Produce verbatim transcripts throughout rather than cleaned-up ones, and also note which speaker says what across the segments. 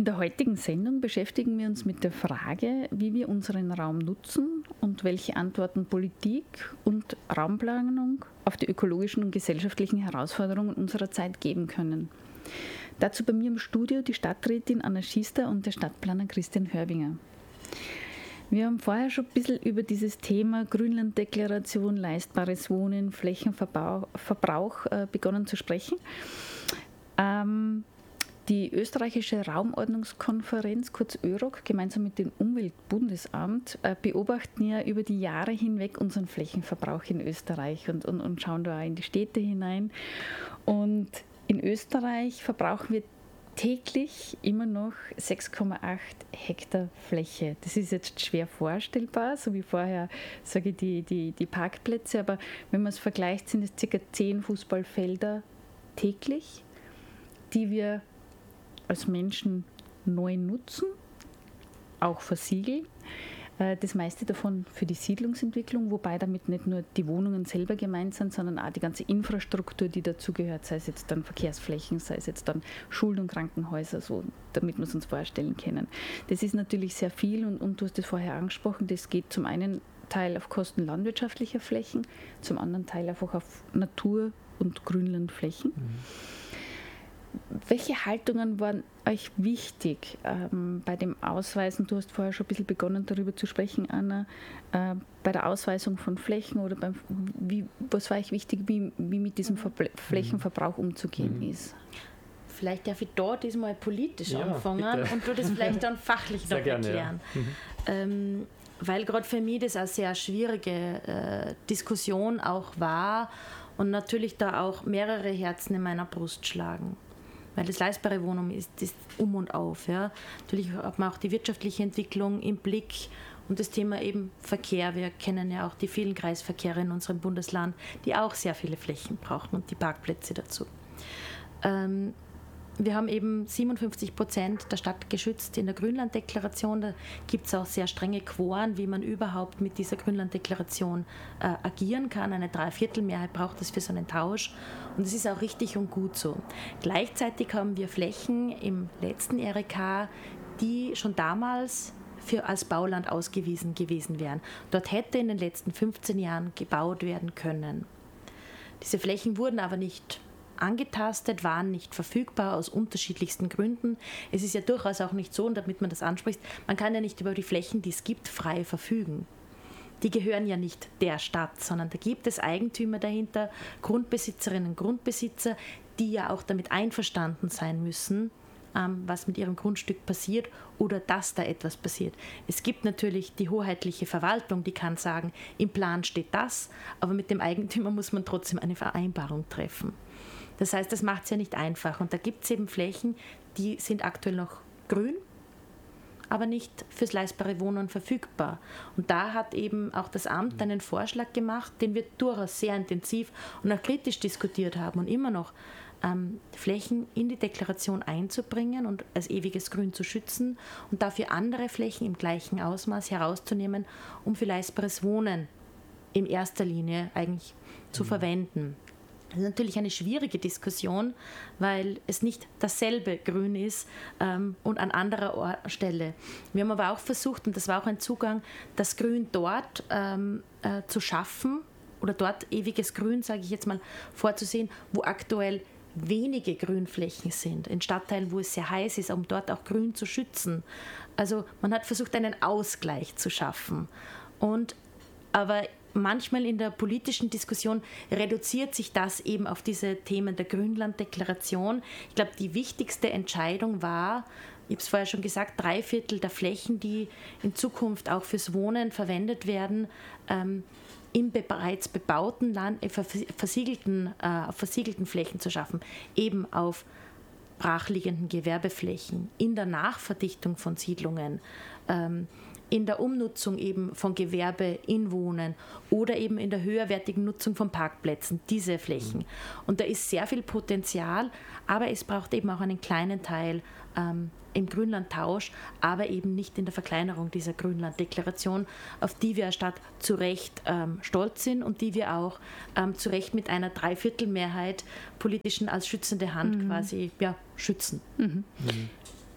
Speaker 1: In der heutigen Sendung beschäftigen wir uns mit der Frage, wie wir unseren Raum nutzen und welche Antworten Politik und Raumplanung auf die ökologischen und gesellschaftlichen Herausforderungen unserer Zeit geben können. Dazu bei mir im Studio die Stadträtin Anna Schiester und der Stadtplaner Christian Hörbinger. Wir haben vorher schon ein bisschen über dieses Thema Grünlanddeklaration, leistbares Wohnen, Flächenverbrauch Verbrauch, äh, begonnen zu sprechen. Ähm, Die österreichische Raumordnungskonferenz, kurz ÖROC, gemeinsam mit dem Umweltbundesamt, äh, beobachten ja über die Jahre hinweg unseren Flächenverbrauch in Österreich und, und, und schauen da auch in die Städte hinein. Und in Österreich verbrauchen wir täglich immer noch sechs Komma acht Hektar Fläche. Das ist jetzt schwer vorstellbar, so wie vorher sage ich die, die, die Parkplätze, aber wenn man es vergleicht, sind es ca. zehn Fußballfelder täglich, die wir als Menschen neu nutzen, auch versiegeln. Das meiste davon für die Siedlungsentwicklung, wobei damit nicht nur die Wohnungen selber gemeint sind, sondern auch die ganze Infrastruktur, die dazugehört, sei es jetzt dann Verkehrsflächen, sei es jetzt dann Schulen und Krankenhäuser, so, damit wir es uns vorstellen können. Das ist natürlich sehr viel und, und du hast es vorher angesprochen, das geht zum einen Teil auf Kosten landwirtschaftlicher Flächen, zum anderen Teil einfach auf Natur- und Grünlandflächen. Mhm. Welche Haltungen waren euch wichtig ähm, bei dem Ausweisen? Du hast vorher schon ein bisschen begonnen, darüber zu sprechen, Anna, äh, bei der Ausweisung von Flächen oder beim, wie, was war euch wichtig, wie, wie mit diesem Verble- Flächenverbrauch umzugehen mhm. ist?
Speaker 2: Vielleicht darf ich dort diesmal politisch
Speaker 3: ja,
Speaker 2: anfangen
Speaker 3: bitte.
Speaker 2: Und du das vielleicht dann fachlich
Speaker 3: Sehr
Speaker 2: noch
Speaker 3: gerne,
Speaker 2: erklären.
Speaker 3: Ja. Mhm.
Speaker 2: Ähm, weil gerade für mich das eine sehr schwierige äh, Diskussion auch war und natürlich da auch mehrere Herzen in meiner Brust schlagen. Weil das leistbare Wohnen ist, ist um und auf. Ja. Natürlich hat man auch die wirtschaftliche Entwicklung im Blick und das Thema eben Verkehr. Wir kennen ja auch die vielen Kreisverkehre in unserem Bundesland, die auch sehr viele Flächen brauchen und die Parkplätze dazu. Ähm, wir haben eben siebenundfünfzig Prozent der Stadt geschützt in der Grünlanddeklaration. Da gibt es auch sehr strenge Quoren, wie man überhaupt mit dieser Grünlanddeklaration äh, agieren kann. Eine Dreiviertelmehrheit braucht es für so einen Tausch. Und das ist auch richtig und gut so. Gleichzeitig haben wir Flächen im letzten R E K, die schon damals für als Bauland ausgewiesen gewesen wären. Dort hätte in den letzten fünfzehn Jahren gebaut werden können. Diese Flächen wurden aber nicht angetastet, waren nicht verfügbar aus unterschiedlichsten Gründen. Es ist ja durchaus auch nicht so, und damit man das anspricht, man kann ja nicht über die Flächen, die es gibt, frei verfügen. Die gehören ja nicht der Stadt, sondern da gibt es Eigentümer dahinter, Grundbesitzerinnen und Grundbesitzer, die ja auch damit einverstanden sein müssen, ähm, was mit ihrem Grundstück passiert oder dass da etwas passiert. Es gibt natürlich die hoheitliche Verwaltung, die kann sagen, im Plan steht das, aber mit dem Eigentümer muss man trotzdem eine Vereinbarung treffen. Das heißt, das macht es ja nicht einfach. Und da gibt es eben Flächen, die sind aktuell noch grün, aber nicht fürs leistbare Wohnen verfügbar. Und da hat eben auch das Amt einen Vorschlag gemacht, den wir durchaus sehr intensiv und auch kritisch diskutiert haben und immer noch ähm, Flächen in die Deklaration einzubringen und als ewiges Grün zu schützen und dafür andere Flächen im gleichen Ausmaß herauszunehmen, um für leistbares Wohnen in erster Linie eigentlich zu mhm. verwenden. Das ist natürlich eine schwierige Diskussion, weil es nicht dasselbe Grün ist ähm, und an anderer Or- Stelle. Wir haben aber auch versucht, und das war auch ein Zugang, das Grün dort ähm, äh, zu schaffen oder dort ewiges Grün, sage ich jetzt mal, vorzusehen, wo aktuell wenige Grünflächen sind, in Stadtteilen, wo es sehr heiß ist, um dort auch Grün zu schützen. Also man hat versucht, einen Ausgleich zu schaffen. Und aber manchmal in der politischen Diskussion reduziert sich das eben auf diese Themen der Grünlanddeklaration. Ich glaube, die wichtigste Entscheidung war, ich habe es vorher schon gesagt, drei Viertel der Flächen, die in Zukunft auch fürs Wohnen verwendet werden, ähm, im bereits bebauten Land, äh, versiegelten, äh, auf versiegelten Flächen zu schaffen, eben auf brachliegenden Gewerbeflächen, in der Nachverdichtung von Siedlungen, ähm, in der Umnutzung eben von Gewerbe in Wohnen oder eben in der höherwertigen Nutzung von Parkplätzen, diese Flächen. Und da ist sehr viel Potenzial, aber es braucht eben auch einen kleinen Teil ähm, im Grünlandtausch, aber eben nicht in der Verkleinerung dieser Grünlanddeklaration, auf die wir als Stadt zu Recht ähm, stolz sind und die wir auch ähm, zu Recht mit einer Dreiviertelmehrheit politischen als schützende Hand mhm. quasi ja, schützen.
Speaker 1: Mhm. Mhm.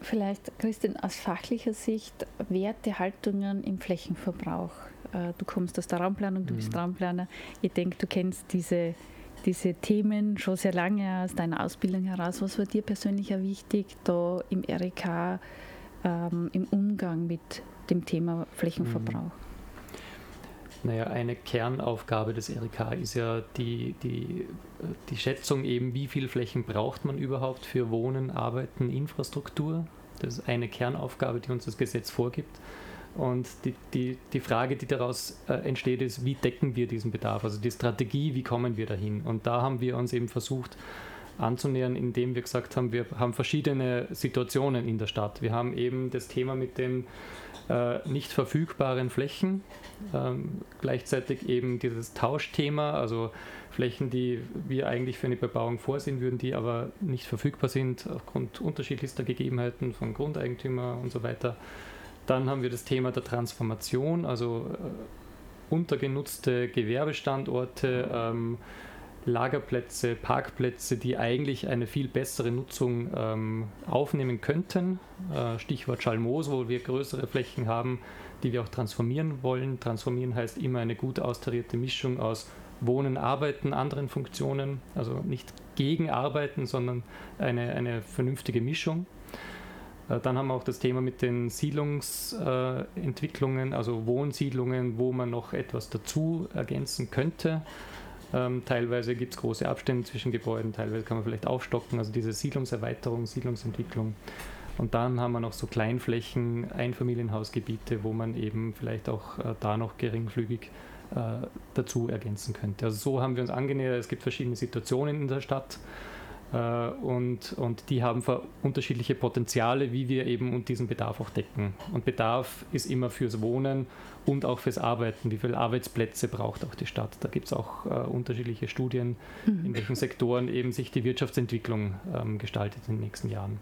Speaker 1: Vielleicht, Christine, aus fachlicher Sicht Werte, Haltungen im Flächenverbrauch. Du kommst aus der Raumplanung, du bist mhm. Raumplaner. Ich denke, du kennst diese, diese Themen schon sehr lange aus deiner Ausbildung heraus. Was war dir persönlich auch wichtig, da im R E K ähm, im Umgang mit dem Thema Flächenverbrauch? Mhm.
Speaker 3: Naja, eine Kernaufgabe des R E K ist ja die, die, die Schätzung eben, wie viel Flächen braucht man überhaupt für Wohnen, Arbeiten, Infrastruktur. Das ist eine Kernaufgabe, die uns das Gesetz vorgibt. Und die, die, die Frage, die daraus äh, entsteht, ist, wie decken wir diesen Bedarf? Also die Strategie, wie kommen wir dahin? Und da haben wir uns eben versucht anzunähern, indem wir gesagt haben, wir haben verschiedene Situationen in der Stadt. Wir haben eben das Thema mit den äh, nicht verfügbaren Flächen, ähm, gleichzeitig eben dieses Tauschthema, also Flächen, die wir eigentlich für eine Bebauung vorsehen würden, die aber nicht verfügbar sind aufgrund unterschiedlichster Gegebenheiten von Grundeigentümer und so weiter. Dann haben wir das Thema der Transformation, also äh, untergenutzte Gewerbestandorte, ähm, Lagerplätze, Parkplätze, die eigentlich eine viel bessere Nutzung ähm, aufnehmen könnten. Äh, Stichwort Schalmoos, wo wir größere Flächen haben, die wir auch transformieren wollen. Transformieren heißt immer eine gut austarierte Mischung aus Wohnen, Arbeiten, anderen Funktionen, also nicht gegen Arbeiten, sondern eine, eine vernünftige Mischung. Äh, dann haben wir auch das Thema mit den Siedlungsentwicklungen, äh, also Wohnsiedlungen, wo man noch etwas dazu ergänzen könnte. Ähm, teilweise gibt es große Abstände zwischen Gebäuden, teilweise kann man vielleicht aufstocken, also diese Siedlungserweiterung, Siedlungsentwicklung. Und dann haben wir noch so Kleinflächen, Einfamilienhausgebiete, wo man eben vielleicht auch äh, da noch geringfügig äh, dazu ergänzen könnte. Also so haben wir uns angenähert, es gibt verschiedene Situationen in der Stadt äh, und, und die haben unterschiedliche Potenziale, wie wir eben diesen Bedarf auch decken. Und Bedarf ist immer fürs Wohnen und auch fürs Arbeiten. Wie viele Arbeitsplätze braucht auch die Stadt? Da gibt es auch äh, unterschiedliche Studien, mhm. in welchen Sektoren eben sich die Wirtschaftsentwicklung ähm, gestaltet in den nächsten Jahren.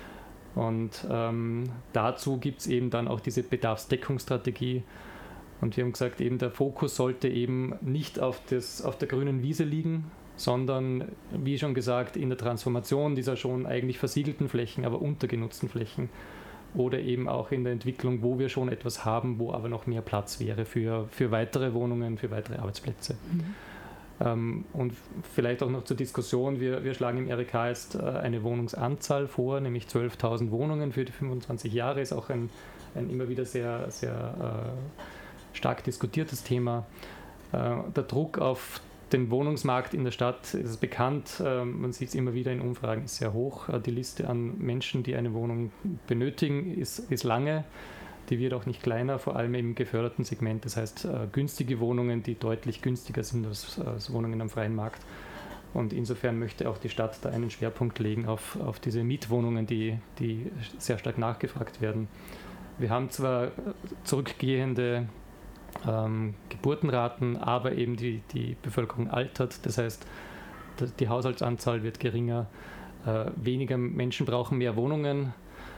Speaker 3: Und ähm, dazu gibt es eben dann auch diese Bedarfsdeckungsstrategie. Und wir haben gesagt, eben der Fokus sollte eben nicht auf, das, auf der grünen Wiese liegen, sondern, wie schon gesagt, in der Transformation dieser schon eigentlich versiegelten Flächen, aber untergenutzten Flächen. Oder eben auch in der Entwicklung, wo wir schon etwas haben, wo aber noch mehr Platz wäre für, für weitere Wohnungen, für weitere Arbeitsplätze. Mhm. Ähm, und vielleicht auch noch zur Diskussion, wir, wir schlagen im R E K jetzt äh, eine Wohnungsanzahl vor, nämlich zwölftausend Wohnungen für die fünfundzwanzig Jahre, ist auch ein, ein immer wieder sehr, sehr äh, stark diskutiertes Thema. Äh, der Druck auf den Wohnungsmarkt in der Stadt ist bekannt, äh, man sieht es immer wieder in Umfragen, ist sehr hoch. Äh, die Liste an Menschen, die eine Wohnung benötigen, ist, ist lange. Die wird auch nicht kleiner, vor allem im geförderten Segment. Das heißt, äh, günstige Wohnungen, die deutlich günstiger sind als, als Wohnungen am freien Markt. Und insofern möchte auch die Stadt da einen Schwerpunkt legen auf, auf diese Mietwohnungen, die, die sehr stark nachgefragt werden. Wir haben zwar zurückgehende ähm, Geburtenraten, aber eben die, die Bevölkerung altert. Das heißt, die Haushaltsanzahl wird geringer. Äh, weniger Menschen brauchen mehr Wohnungen.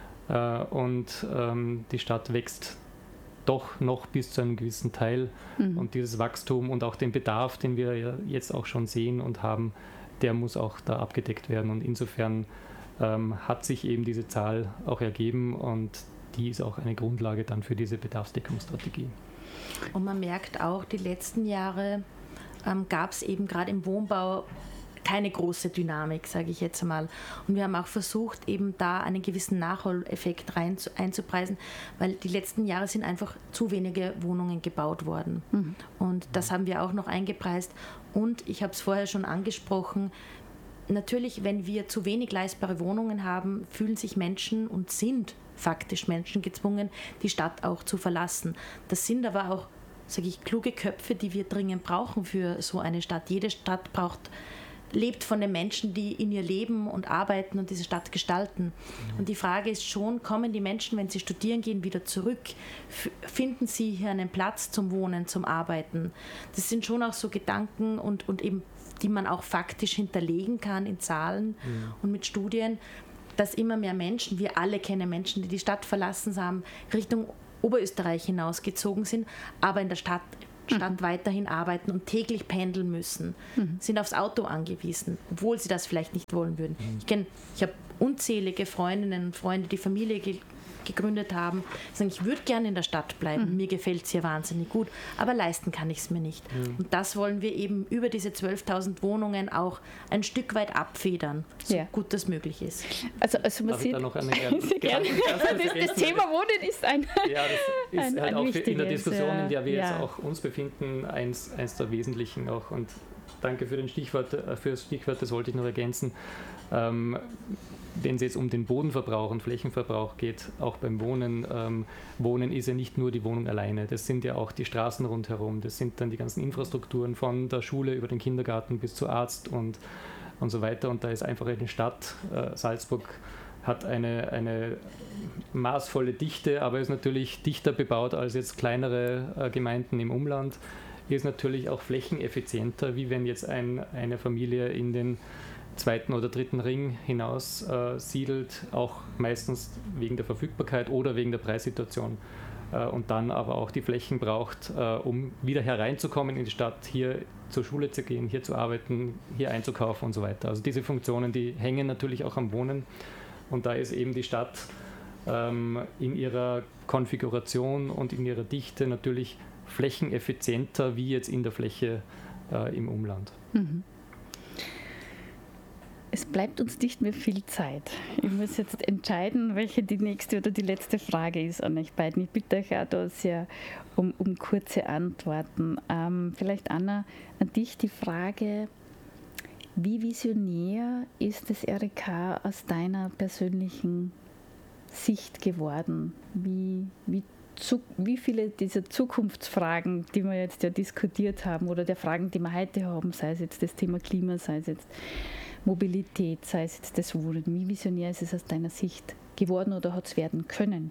Speaker 3: Und ähm, die Stadt wächst doch noch bis zu einem gewissen Teil. Mhm. Und dieses Wachstum und auch den Bedarf, den wir ja jetzt auch schon sehen und haben, der muss auch da abgedeckt werden. Und insofern ähm, hat sich eben diese Zahl auch ergeben und die ist auch eine Grundlage dann für diese Bedarfsdeckungsstrategie.
Speaker 2: Und man merkt auch, die letzten Jahre ähm, gab es eben gerade im Wohnbau keine große Dynamik, sage ich jetzt einmal. Und wir haben auch versucht, eben da einen gewissen Nachholeffekt rein zu, einzupreisen, weil die letzten Jahre sind einfach zu wenige Wohnungen gebaut worden. Mhm. Und das haben wir auch noch eingepreist. Und ich habe es vorher schon angesprochen, natürlich, wenn wir zu wenig leistbare Wohnungen haben, fühlen sich Menschen und sind faktisch Menschen gezwungen, die Stadt auch zu verlassen. Das sind aber auch, sage ich, kluge Köpfe, die wir dringend brauchen für so eine Stadt. Jede Stadt braucht lebt von den Menschen, die in ihr leben und arbeiten und diese Stadt gestalten. Mhm. Und die Frage ist schon, kommen die Menschen, wenn sie studieren gehen, wieder zurück? F- finden sie hier einen Platz zum Wohnen, zum Arbeiten? Das sind schon auch so Gedanken und, und eben, die man auch faktisch hinterlegen kann in Zahlen mhm. und mit Studien, dass immer mehr Menschen, wir alle kennen Menschen, die die Stadt verlassen haben, Richtung Oberösterreich hinausgezogen sind, aber in der Stadt Stadt
Speaker 1: Mhm.
Speaker 2: weiterhin arbeiten und täglich pendeln müssen,
Speaker 1: Mhm.
Speaker 2: sind aufs Auto angewiesen, obwohl sie das vielleicht nicht wollen würden. Ich kenne, ich habe unzählige Freundinnen und Freunde, die Familie ge gegründet haben, die sagen, ich würde gerne in der Stadt bleiben,
Speaker 1: Mhm.
Speaker 2: mir gefällt es hier wahnsinnig gut, aber leisten kann ich es mir nicht.
Speaker 3: Mhm.
Speaker 2: Und das wollen wir eben über diese zwölftausend Wohnungen auch ein Stück weit abfedern, so
Speaker 1: Ja.
Speaker 2: gut das möglich ist.
Speaker 1: Also, also man
Speaker 3: Darf ich
Speaker 1: sieht,
Speaker 3: da noch eine
Speaker 1: sehr gerne. Das, das Thema Wohnen ist ein...
Speaker 3: Ja, das ist
Speaker 1: Ein-
Speaker 3: halt
Speaker 1: ein
Speaker 3: auch für, in der
Speaker 1: wichtiges,
Speaker 3: Diskussion, in der wir
Speaker 1: ja.
Speaker 3: jetzt auch uns befinden, eins, eins der wesentlichen auch. Und danke für, den Stichwort, äh, für das Stichwort, das wollte ich noch ergänzen. Ähm, wenn es jetzt um den Bodenverbrauch und Flächenverbrauch geht, auch beim Wohnen, ähm, Wohnen ist ja nicht nur die Wohnung alleine, das sind ja auch die Straßen rundherum, das sind dann die ganzen Infrastrukturen von der Schule über den Kindergarten bis zu Arzt und, und so weiter. Und da ist einfach eine Stadt, äh, Salzburg hat eine, eine maßvolle Dichte, aber ist natürlich dichter bebaut als jetzt kleinere äh, Gemeinden im Umland, ist natürlich auch flächeneffizienter, wie wenn jetzt ein, eine Familie in den zweiten oder dritten Ring hinaus äh, siedelt, auch meistens wegen der Verfügbarkeit oder wegen der Preissituation. Äh, und dann aber auch die Flächen braucht, äh, um wieder hereinzukommen in die Stadt, hier zur Schule zu gehen, hier zu arbeiten, hier einzukaufen und so weiter. Also diese Funktionen, die hängen natürlich auch am Wohnen. Und da ist eben die Stadt ähm, in ihrer Konfiguration und in ihrer Dichte natürlich flächeneffizienter wie jetzt in der Fläche äh, im Umland.
Speaker 1: Mhm. Es bleibt uns nicht mehr viel Zeit. Ich muss jetzt entscheiden, welche die nächste oder die letzte Frage ist an euch beiden. Ich bitte euch auch da sehr um, um kurze Antworten. Ähm, vielleicht, Anna, an dich die Frage, wie visionär ist das R E K aus deiner persönlichen Sicht geworden? Wie, wie, zu, wie viele dieser Zukunftsfragen, die wir jetzt ja diskutiert haben, oder der Fragen, die wir heute haben, sei es jetzt das Thema Klima, sei es jetzt Mobilität, sei es jetzt das Wohnen, wie visionär ist es aus deiner Sicht geworden oder hat es werden können?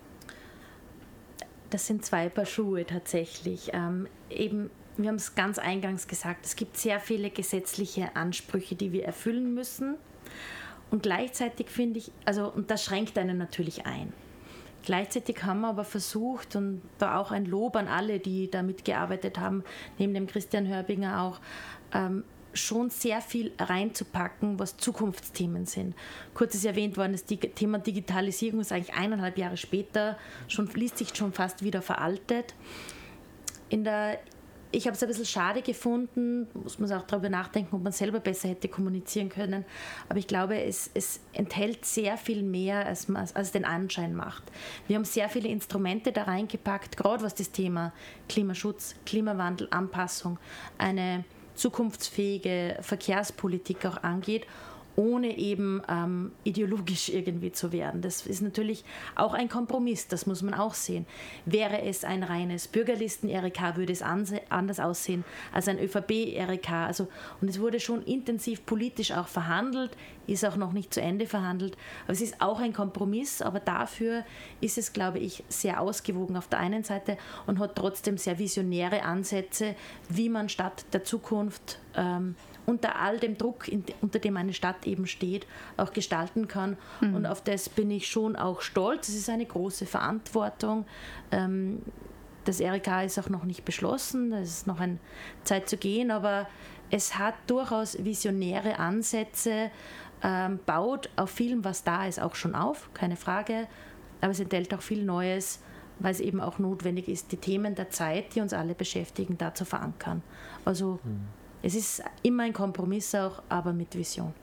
Speaker 2: Das sind zwei Paar Schuhe tatsächlich. Ähm, eben, wir haben es ganz eingangs gesagt, es gibt sehr viele gesetzliche Ansprüche, die wir erfüllen müssen. Und gleichzeitig finde ich, also, und das schränkt einen natürlich ein. Gleichzeitig haben wir aber versucht, und da auch ein Lob an alle, die da mitgearbeitet haben, neben dem Christian Hörbinger auch, ähm, schon sehr viel reinzupacken, was Zukunftsthemen sind. Kurz ist erwähnt worden, das Thema Digitalisierung ist eigentlich eineinhalb Jahre später, schon, liest sich schon fast wieder veraltet. In der, ich habe es ein bisschen schade gefunden, muss man auch darüber nachdenken, ob man selber besser hätte kommunizieren können, aber ich glaube, es, es enthält sehr viel mehr, als, als es den Anschein macht. Wir haben sehr viele Instrumente da reingepackt, gerade was das Thema Klimaschutz, Klimawandel, Anpassung, eine zukunftsfähige Verkehrspolitik auch angeht, ohne eben ähm, ideologisch irgendwie zu werden. Das ist natürlich auch ein Kompromiss, das muss man auch sehen. Wäre es ein reines Bürgerlisten-R E K, würde es anders aussehen als ein ÖVP-R E K. Also, und es wurde schon intensiv politisch auch verhandelt, ist auch noch nicht zu Ende verhandelt, aber es ist auch ein Kompromiss, aber dafür ist es, glaube ich, sehr ausgewogen auf der einen Seite und hat trotzdem sehr visionäre Ansätze, wie man Stadt der Zukunft ähm, unter all dem Druck, in, unter dem eine Stadt eben steht, auch gestalten kann. Mhm. Und auf das bin ich schon auch stolz. Es ist eine große Verantwortung. Ähm, das R E K ist auch noch nicht beschlossen, es ist noch eine Zeit zu gehen, aber es hat durchaus visionäre Ansätze, ähm, baut auf vielem, was da ist, auch schon auf, keine Frage, aber es enthält auch viel Neues, weil es eben auch notwendig ist, die Themen der Zeit, die uns alle beschäftigen, da zu verankern. Also mhm. es ist immer ein Kompromiss auch, aber mit Vision.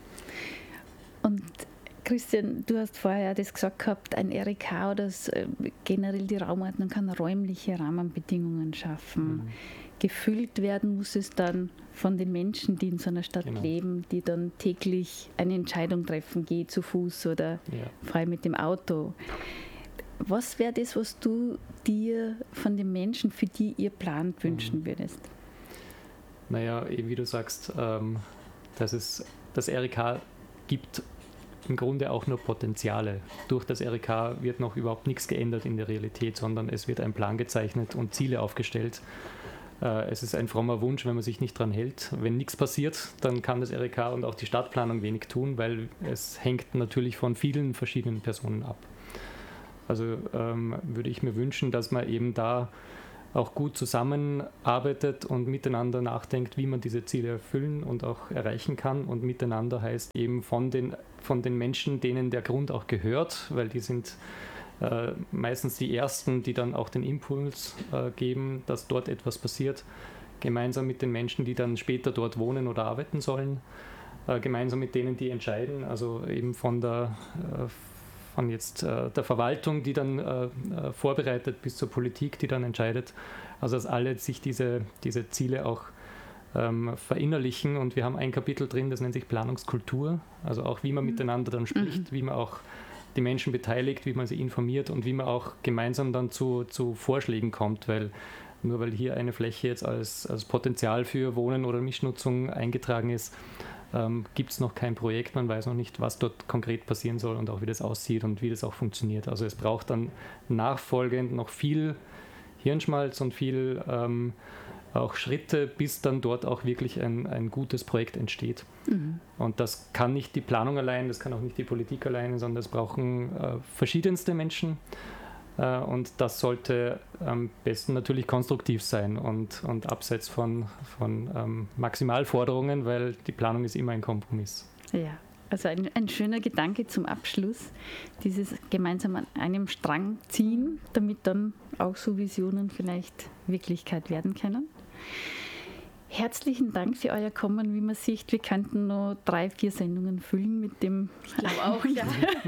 Speaker 1: Und Christian, du hast vorher das gesagt gehabt, ein R E K oder generell die Raumordnung kann räumliche Rahmenbedingungen schaffen. Mhm. Gefüllt werden muss es dann von den Menschen, die in so einer Stadt genau. leben, die dann täglich eine Entscheidung treffen, geh zu Fuß oder ja. frei mit dem Auto. Was wäre das, was du dir von den Menschen, für die ihr plant, wünschen mhm. würdest?
Speaker 3: Naja, eben wie du sagst, ähm, dass es das R E K gibt im Grunde auch nur Potenziale. Durch das R E K wird noch überhaupt nichts geändert in der Realität, sondern es wird ein Plan gezeichnet und Ziele aufgestellt. Äh, es ist ein frommer Wunsch, wenn man sich nicht dran hält. Wenn nichts passiert, dann kann das R E K und auch die Stadtplanung wenig tun, weil es hängt natürlich von vielen verschiedenen Personen ab. Also ähm, würde ich mir wünschen, dass man eben da auch gut zusammenarbeitet und miteinander nachdenkt, wie man diese Ziele erfüllen und auch erreichen kann. Und miteinander heißt eben von den, von den Menschen, denen der Grund auch gehört, weil die sind äh, meistens die Ersten, die dann auch den Impuls äh, geben, dass dort etwas passiert, gemeinsam mit den Menschen, die dann später dort wohnen oder arbeiten sollen, äh, gemeinsam mit denen, die entscheiden, also eben von der äh, von jetzt äh, der Verwaltung, die dann äh, vorbereitet, bis zur Politik, die dann entscheidet. Also dass alle sich diese, diese Ziele auch ähm, verinnerlichen. Und wir haben ein Kapitel drin, das nennt sich Planungskultur. Also auch wie man mhm. miteinander dann spricht, mhm. wie man auch die Menschen beteiligt, wie man sie informiert und wie man auch gemeinsam dann zu, zu Vorschlägen kommt. Weil nur weil hier eine Fläche jetzt als, als Potenzial für Wohnen oder Mischnutzung eingetragen ist, Ähm, gibt es noch kein Projekt, man weiß noch nicht, was dort konkret passieren soll und auch wie das aussieht und wie das auch funktioniert. Also es braucht dann nachfolgend noch viel Hirnschmalz und viel ähm, auch Schritte, bis dann dort auch wirklich ein, ein gutes Projekt entsteht. Mhm. Und das kann nicht die Planung allein, das kann auch nicht die Politik allein, sondern das brauchen äh, verschiedenste Menschen. Und das sollte am besten natürlich konstruktiv sein und, und abseits von, von ähm, Maximalforderungen, weil die Planung ist immer ein Kompromiss.
Speaker 1: Ja, also ein, ein schöner Gedanke zum Abschluss, dieses gemeinsam an einem Strang ziehen, damit dann auch so Visionen vielleicht Wirklichkeit werden können. Herzlichen Dank für euer Kommen. Wie man sieht, wir könnten noch drei, vier Sendungen füllen mit dem.
Speaker 2: Ich glaube auch, ja.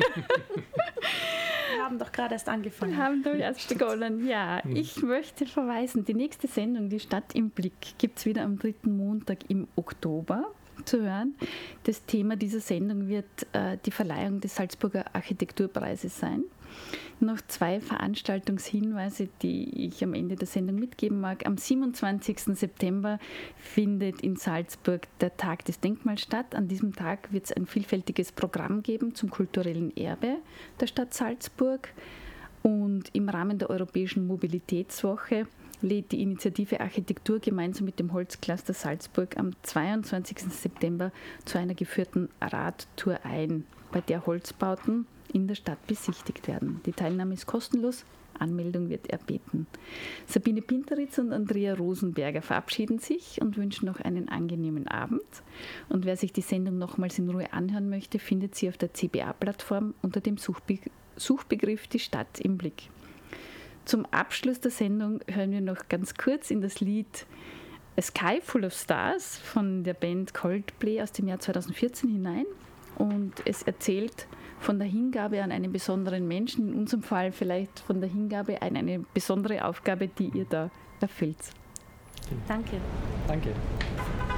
Speaker 2: Wir haben doch gerade erst angefangen.
Speaker 1: Wir haben doch erst begonnen, ja. Ich möchte verweisen, die nächste Sendung, die Stadt im Blick, gibt es wieder am dritten Montag im Oktober zu hören. Das Thema dieser Sendung wird äh, die Verleihung des Salzburger Architekturpreises sein. Noch zwei Veranstaltungshinweise, die ich am Ende der Sendung mitgeben mag. Am siebenundzwanzigsten September findet in Salzburg der Tag des Denkmals statt. An diesem Tag wird es ein vielfältiges Programm geben zum kulturellen Erbe der Stadt Salzburg. Und im Rahmen der Europäischen Mobilitätswoche lädt die Initiative Architektur gemeinsam mit dem Holzcluster Salzburg am zweiundzwanzigsten September zu einer geführten Radtour ein, bei der Holzbauten in der Stadt besichtigt werden. Die Teilnahme ist kostenlos, Anmeldung wird erbeten. Sabine Pinteritz und Andrea Rosenberger verabschieden sich und wünschen noch einen angenehmen Abend. Und wer sich die Sendung nochmals in Ruhe anhören möchte, findet sie auf der C B A-Plattform unter dem Suchbe- Suchbegriff Die Stadt im Blick. Zum Abschluss der Sendung hören wir noch ganz kurz in das Lied A Sky Full of Stars von der Band Coldplay aus dem Jahr zweitausendvierzehn hinein. Und es erzählt von der Hingabe an einen besonderen Menschen, in unserem Fall vielleicht von der Hingabe an eine besondere Aufgabe, die ihr da erfüllt.
Speaker 2: Danke.
Speaker 3: Danke.